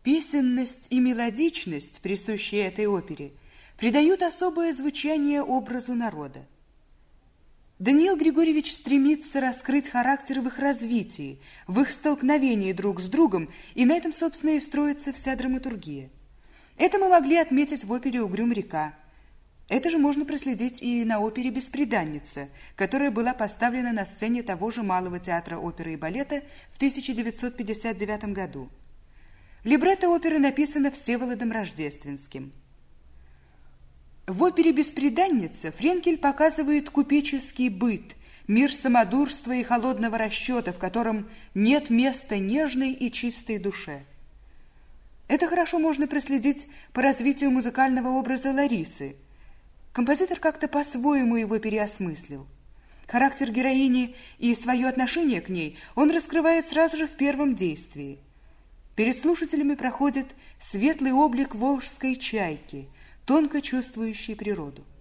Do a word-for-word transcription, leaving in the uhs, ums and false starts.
Песенность и мелодичность, присущие этой опере, придают особое звучание образу народа. Даниил Григорьевич стремится раскрыть характер в их развитии, в их столкновении друг с другом, и на этом, собственно, и строится вся драматургия. Это мы могли отметить в опере «Угрюм река». Это же можно проследить и на опере «Бесприданница», которая была поставлена на сцене того же Малого театра оперы и балета в тысяча девятьсот пятьдесят девятом году. Либретто оперы написано Всеволодом Рождественским. В опере «Бесприданница» Френкель показывает купеческий быт, мир самодурства и холодного расчета, в котором нет места нежной и чистой душе. Это хорошо можно проследить по развитию музыкального образа Ларисы. Композитор как-то по-своему его переосмыслил. Характер героини и свое отношение к ней он раскрывает сразу же в первом действии. Перед слушателями проходит светлый облик волжской чайки, тонко чувствующей природу.